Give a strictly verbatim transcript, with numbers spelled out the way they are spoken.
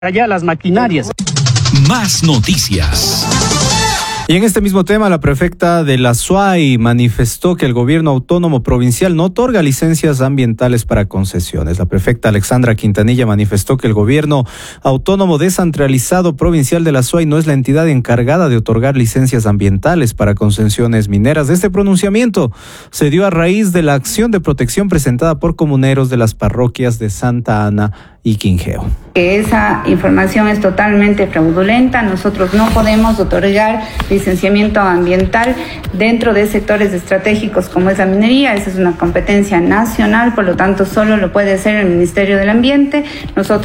allá las maquinarias. Más noticias. Y en este mismo tema, la prefecta de la S U A Y manifestó que el gobierno autónomo provincial no otorga licencias ambientales para concesiones. La prefecta Alexandra Quintanilla manifestó que el gobierno autónomo descentralizado provincial de la S U A Y no es la entidad encargada de otorgar licencias ambientales para concesiones mineras. Este pronunciamiento se dio a raíz de la acción de protección presentada por comuneros de las parroquias de Santa Ana y Quingeo. Que esa información es totalmente fraudulenta. Nosotros no podemos otorgar licenciamiento ambiental dentro de sectores estratégicos como es la minería. Esa es una competencia nacional, por lo tanto solo lo puede hacer el Ministerio del Ambiente. Nosotros